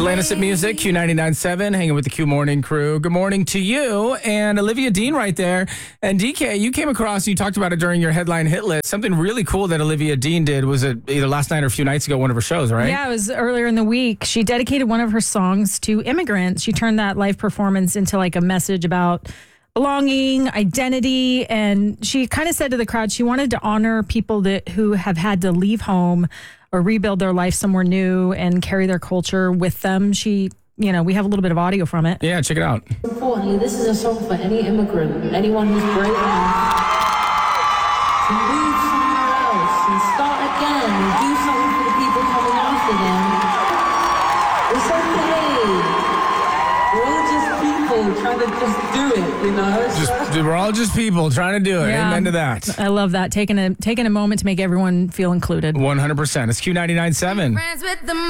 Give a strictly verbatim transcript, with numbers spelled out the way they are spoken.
Atlantis at Music, Q ninety-nine point seven, hanging with the Q Morning crew. Good morning to you and Olivia Dean right there. And D K, you came across, you talked about it during your headline hit list. Something really cool that Olivia Dean did was it either last night or a few nights ago, one of her shows, right? Yeah, it was earlier in the week. She dedicated one of her songs to immigrants. She turned that live performance into like a message about belonging, identity, and she kind of said to the crowd she wanted to honor people that who have had to leave home or rebuild their life somewhere new and carry their culture with them. She, you know, we have a little bit of audio from it. Yeah, check it out. Importantly, this is a song for any immigrant, anyone who's brave enough to move somewhere else and start again and do something for the people coming after them. It's okay. We're all just people trying to just do it, you know? Just, we're all just people trying to do it. Yeah. Amen to that. I love that. Taking a taking a moment to make everyone feel included. one hundred percent. It's Q ninety-nine point seven. Friends with the